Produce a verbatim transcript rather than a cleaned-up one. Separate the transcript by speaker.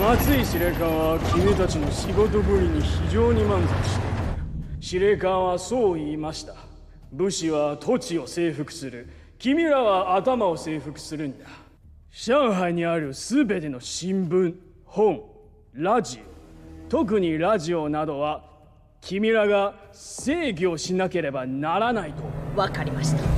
Speaker 1: 松井司令官は君たちの仕事ぶりに非常に満足している。司令官はそう言いました。武士は土地を征服する。君らは頭を征服するんだ。上海にあるすべての新聞、本、ラジオ、特にラジオなどは君らが制御しなければならないと。
Speaker 2: わかりました。